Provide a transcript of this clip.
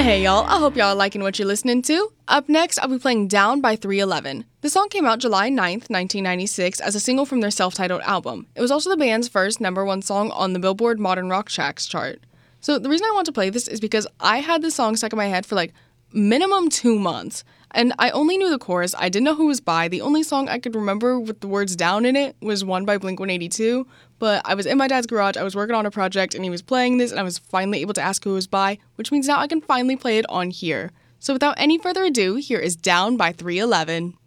Hey y'all, I hope y'all are liking what you're listening to. Up next, I'll be playing Down by 311. The song came out July 9th, 1996 as a single from their self-titled album. It was also the band's first #1 song on the Billboard Modern Rock Tracks chart. So the reason I want to play this is because I had this song stuck in my head for like minimum 2 months. And I only knew the chorus, I didn't know who it was by. The only song I could remember with the words down in it was one by Blink-182. But I was in my dad's garage, I was working on a project, and he was playing this, and I was finally able to ask who it was by, which means now I can finally play it on here. So without any further ado, here is Down by 311.